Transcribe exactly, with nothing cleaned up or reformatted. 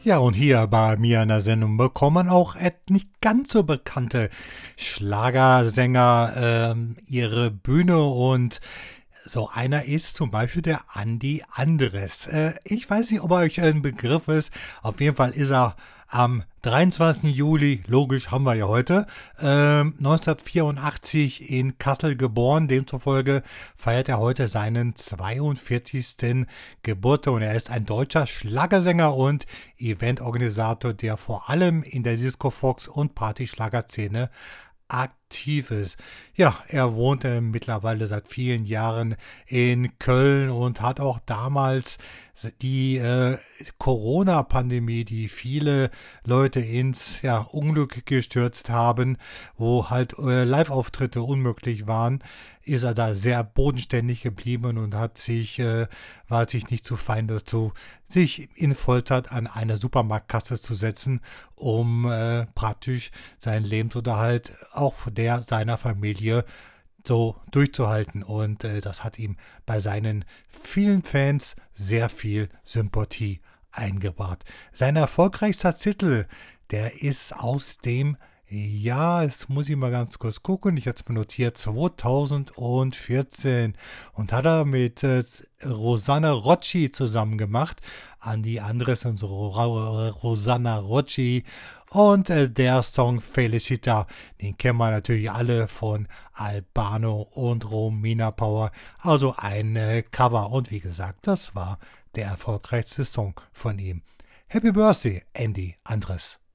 Ja, und hier bei mir in der Sendung bekommen auch et- nicht ganz so bekannte Schlagersänger ähm, ihre Bühne und so einer ist zum Beispiel der Andi Andres. Äh, ich weiß nicht, ob er euch ein Begriff ist. Auf jeden Fall ist er am dreiundzwanzigsten Juli, logisch haben wir ja heute, ähm, neunzehnhundertvierundachtzig in Kassel geboren. Demzufolge feiert er heute seinen zweiundvierzigsten Geburtstag und er ist ein deutscher Schlagersänger und Eventorganisator, der vor allem in der Disco Fox und Partyschlagerszene aktiv ist. Ja, er wohnte mittlerweile seit vielen Jahren in Köln und hat auch damals die äh, Corona-Pandemie, die viele Leute ins ja, Unglück gestürzt haben, wo halt äh, Live-Auftritte unmöglich waren, ist er da sehr bodenständig geblieben und hat sich, äh, war sich nicht zu fein dazu, sich in Vollzeit an eine Supermarktkasse zu setzen, um äh, praktisch seinen Lebensunterhalt auch der seiner Familie so durchzuhalten. Und äh, das hat ihm bei seinen vielen Fans sehr viel Sympathie eingebracht. Sein erfolgreichster Titel, der ist aus dem ja, jetzt muss ich mal ganz kurz gucken. Ich hatte es mir notiert, zweitausendvierzehn. Und hat er mit äh, Rosanna Rocci zusammen gemacht. Andi Andres und so, Ro- Rosanna Rocci. Und äh, der Song Felicita, den kennen wir natürlich alle von Albano und Romina Power. Also ein äh, Cover. Und wie gesagt, das war der erfolgreichste Song von ihm. Happy Birthday, Andy Andres.